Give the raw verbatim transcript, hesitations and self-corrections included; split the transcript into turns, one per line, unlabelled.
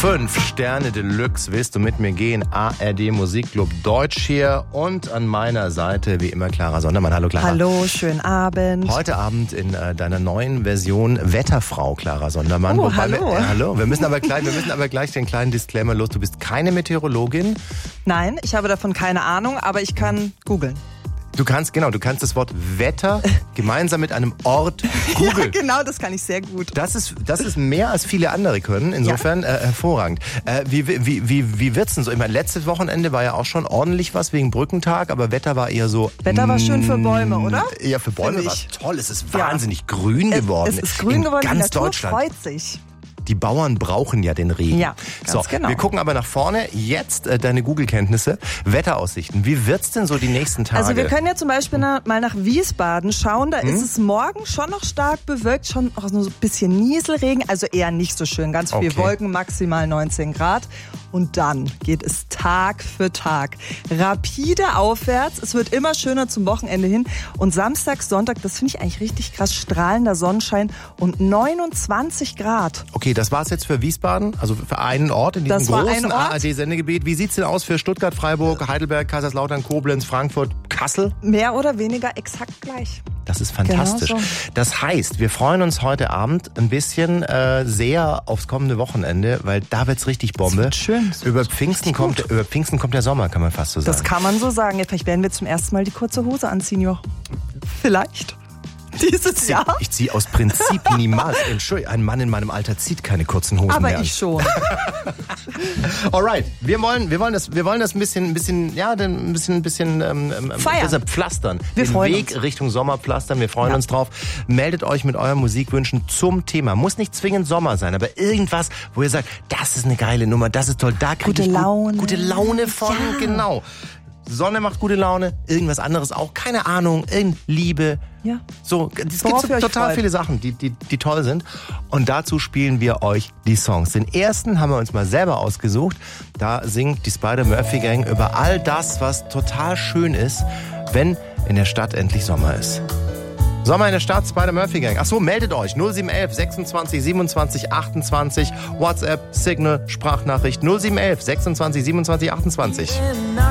Fünf Sterne Deluxe, willst du mit mir gehen? A R D Musikclub Deutsch hier und an meiner Seite wie immer Clara Sondermann. Hallo Clara.
Hallo, schönen Abend.
Heute Abend in äh, deiner neuen Version Wetterfrau Clara Sondermann.
Oh,
Wobei
hallo.
Wir, äh, hallo. Wir müssen aber gleich, wir müssen aber gleich den kleinen Disclaimer los. Du bist keine Meteorologin.
Nein, ich habe davon keine Ahnung, aber ich kann googeln.
Du kannst, genau, du kannst das Wort Wetter gemeinsam mit einem Ort googeln.
Ja, genau, das kann ich sehr gut.
Das ist, das ist mehr als viele andere können, insofern ja. äh, hervorragend. Äh, wie, wie, wie, wie wird's denn so? Ich meine, letztes Wochenende war ja auch schon ordentlich was wegen Brückentag, aber Wetter war eher so...
Wetter war schön für Bäume, oder?
Ja, für Bäume war es toll. Es ist wahnsinnig ja. grün geworden.
Es ist grün
in
geworden,
ganz
die Natur
Deutschland.
freut sich.
Die Bauern brauchen ja den Regen.
Ja, ganz
so,
genau.
Wir gucken aber nach vorne. Jetzt äh, deine Google-Kenntnisse. Wetteraussichten. Wie wird's denn so die nächsten Tage?
Also wir können ja zum Beispiel
hm.
na, mal nach Wiesbaden schauen. Da hm? ist es morgen schon noch stark bewölkt. Schon auch so ein bisschen Nieselregen. Also eher nicht so schön. Ganz viel
okay.
Wolken, maximal neunzehn Grad. Und dann geht es Tag für Tag rapide aufwärts. Es wird immer schöner zum Wochenende hin. Und Samstag, Sonntag, das finde ich eigentlich richtig krass, strahlender Sonnenschein und neunundzwanzig Grad.
Okay, das war's jetzt für Wiesbaden, also für einen Ort in diesem
das war
großen
ein Ort.
A R D-Sendegebiet. Wie sieht's denn aus für Stuttgart, Freiburg, Heidelberg, Kaiserslautern, Koblenz, Frankfurt, Kassel?
Mehr oder weniger exakt gleich.
Das ist fantastisch.
Genau so.
Das heißt, wir freuen uns heute Abend ein bisschen äh, sehr aufs kommende Wochenende, weil da wird's richtig Bombe.
Das wird schön. Das
über,
wird
Pfingsten kommt, über Pfingsten kommt der Sommer, kann man fast so sagen.
Das kann man so sagen. Ja, vielleicht werden wir zum ersten Mal die kurze Hose anziehen, jo. Vielleicht. Dieses Jahr?
Ich ziehe aus Prinzip niemals. Entschuldigung, ein Mann in meinem Alter zieht keine kurzen Hosen
Aber
mehr an.
ich schon.
Alright, wir wollen, wir wollen das, wir wollen das ein bisschen, ein bisschen, ja, ein bisschen, ein bisschen ähm,
Feiern.
pflastern.
Wir
Den
freuen
Weg
uns.
Richtung Sommer pflastern. Wir freuen
Ja.
uns drauf. Meldet euch mit euren Musikwünschen zum Thema. Muss nicht zwingend Sommer sein, aber irgendwas, wo ihr sagt, das ist eine geile Nummer, das ist toll, da kriege
Gute
ich gut,
Laune.
gute Laune von,
Ja.
genau. Sonne macht gute Laune, irgendwas anderes auch, keine Ahnung, irgend Liebe.
Ja.
So, es
Worauf
gibt
ihr
so
euch
total
freut.
viele Sachen, die, die, die toll sind. Und dazu spielen wir euch die Songs. Den ersten haben wir uns mal selber ausgesucht. Da singt die Spider-Murphy-Gang über all das, was total schön ist, wenn in der Stadt endlich Sommer ist. Sommer in der Stadt, Spider-Murphy-Gang. Ach so, meldet euch. null sieben eins eins sechsundzwanzig siebenundzwanzig achtundzwanzig. WhatsApp, Signal, Sprachnachricht null sieben eins eins sechsundzwanzig siebenundzwanzig achtundzwanzig.